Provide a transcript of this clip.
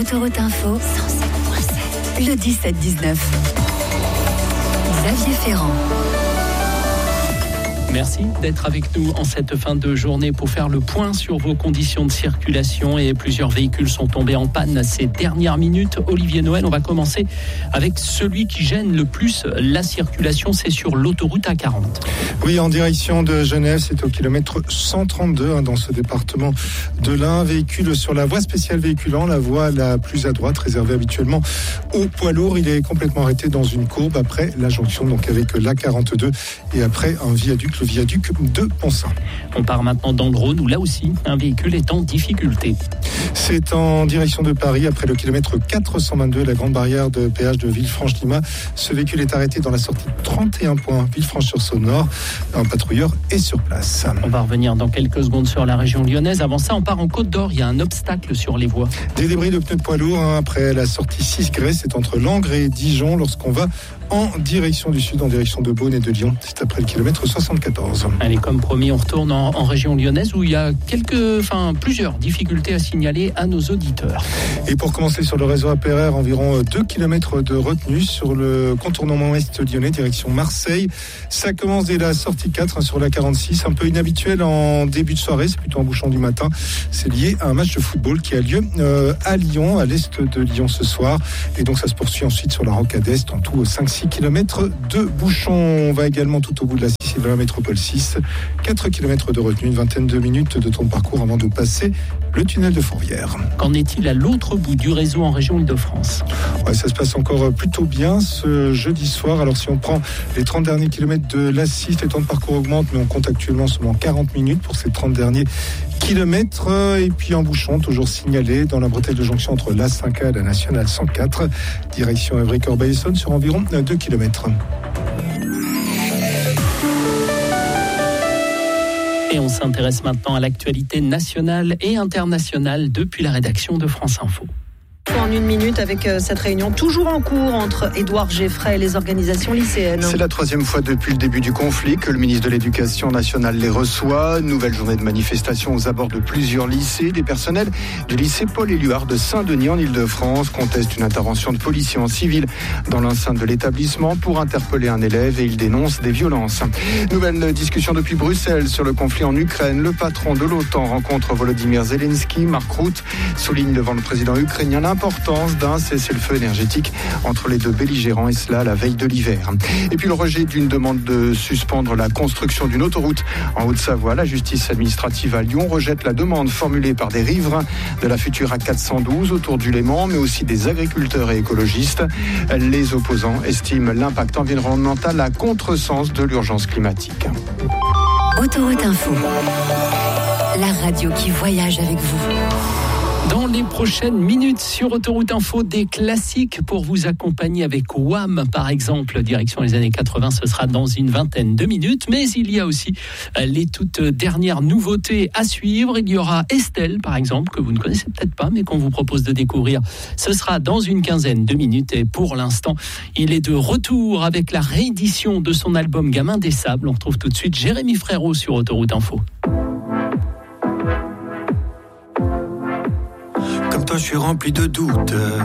Autoroute Info, 107.7, le 17-19. Xavier Ferrand. Merci d'être avec nous en cette fin de journée pour faire le point sur vos conditions de circulation. Et plusieurs véhicules sont tombés en panne ces dernières minutes. Olivier Noël, on va commencer avec celui qui gêne le plus la circulation, c'est sur l'autoroute A40. Oui, en direction de Genève, c'est au kilomètre 132 dans ce département de l'Ain. Véhicule sur la voie spéciale véhiculant, la voie la plus à droite, réservée habituellement aux poids lourds. Il est complètement arrêté dans une courbe après la jonction donc avec l'A42 et après un viaduc, le viaduc de Poncin. On part maintenant dans le Rhône où là aussi un véhicule est en difficulté. C'est en direction de Paris après le kilomètre 422, la grande barrière de péage de Villefranche-Lima. Ce véhicule est arrêté dans la sortie 31 points Villefranche-sur-Saône Nord. Un patrouilleur est sur place. On va revenir dans quelques secondes sur la région lyonnaise. Avant ça, on part en Côte d'Or. Il y a un obstacle sur les voies. Des débris de pneus de poids lourds après la sortie 6 Grès. C'est entre Langres et Dijon lorsqu'on va en direction du sud, en direction de Beaune et de Lyon. C'est après le kilomètre 74. Allez, comme promis, on retourne en région lyonnaise où il y a plusieurs difficultés à signaler à nos auditeurs. Et pour commencer sur le réseau APRR, environ 2 km de retenue sur le contournement ouest lyonnais, direction Marseille. Ça commence dès la sortie 4 sur la 46, un peu inhabituel en début de soirée, c'est plutôt un bouchon du matin. C'est lié à un match de football qui a lieu à Lyon, à l'est de Lyon ce soir. Et donc ça se poursuit ensuite sur la rocade est, en tout 5-6 km de bouchons. On va également tout au bout de la 6 et de la métropole 6. 4 km de retenue, une vingtaine de minutes de temps de parcours avant de passer le tunnel de Fourvière. Qu'en est-il à l'autre bout du réseau en région Île-de-France ? Ouais, ça se passe encore plutôt bien ce jeudi soir. Alors si on prend les 30 derniers kilomètres de l'A6, les temps de parcours augmentent, mais on compte actuellement seulement 40 minutes pour ces 30 derniers kilomètres. Et puis en bouchon, toujours signalé dans la bretelle de jonction entre l'A5A et la nationale 104, direction Évry-Corbeil-Essonnes sur environ 2 kilomètres. Et on s'intéresse maintenant à l'actualité nationale et internationale depuis la rédaction de France Info. En une minute avec cette réunion toujours en cours entre Édouard Geffray et les organisations lycéennes. C'est la troisième fois depuis le début du conflit que le ministre de l'Éducation nationale les reçoit. Nouvelle journée de manifestation aux abords de plusieurs lycées. Des personnels du lycée Paul-Éluard de Saint-Denis en Île-de-France contestent une intervention de policiers en civil dans l'enceinte de l'établissement pour interpeller un élève et ils dénoncent des violences. Nouvelle discussion depuis Bruxelles sur le conflit en Ukraine. Le patron de l'OTAN rencontre Volodymyr Zelensky. Mark Rutte souligne devant le président ukrainien l'importance d'un cessez-le-feu énergétique entre les deux belligérants, et cela à la veille de l'hiver. Et puis le rejet d'une demande de suspendre la construction d'une autoroute en Haute-Savoie. La justice administrative à Lyon rejette la demande formulée par des riverains de la future A412 autour du Léman, mais aussi des agriculteurs et écologistes. Les opposants estiment l'impact environnemental à contresens de l'urgence climatique. Autoroute Info, la radio qui voyage avec vous. Dans les prochaines minutes sur Autoroute Info, des classiques pour vous accompagner avec Wham, par exemple. Direction les années 80, ce sera dans une vingtaine de minutes. Mais il y a aussi les toutes dernières nouveautés à suivre. Il y aura Estelle, par exemple, que vous ne connaissez peut-être pas, mais qu'on vous propose de découvrir. Ce sera dans une quinzaine de minutes. Et pour l'instant, il est de retour avec la réédition de son album Gamin des Sables. On retrouve tout de suite Jérémy Frérot sur Autoroute Info. Comme toi, je suis rempli de doutes.